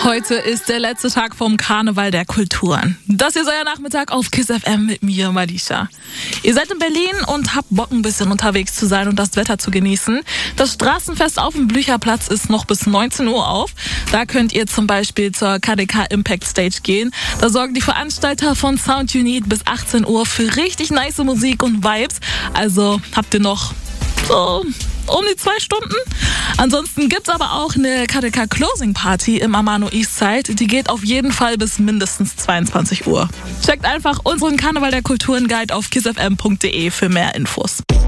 Heute ist der letzte Tag vom Karneval der Kulturen. Das hier ist euer Nachmittag auf KISS FM mit mir, Malisha. Ihr seid in Berlin und habt Bock, ein bisschen unterwegs zu sein und das Wetter zu genießen. Das Straßenfest auf dem Blücherplatz ist noch bis 19 Uhr auf. Da könnt ihr zum Beispiel zur KDK Impact Stage gehen. Da sorgen die Veranstalter von Sound Unit bis 18 Uhr für richtig nice Musik und Vibes. Also habt ihr noch so um die 2 Stunden. Ansonsten gibt's aber auch eine KDK Closing Party im Amano Eastside. Die geht auf jeden Fall bis mindestens 22 Uhr. Checkt einfach unseren Karneval der Kulturen Guide auf kissfm.de für mehr Infos.